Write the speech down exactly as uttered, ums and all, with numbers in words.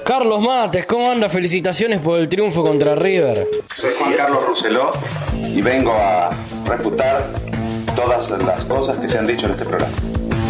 Carlos Mates, ¿cómo anda? Felicitaciones por el triunfo contra River. Soy Juan Carlos Rousselot y vengo a refutar todas las cosas que se han dicho en este programa.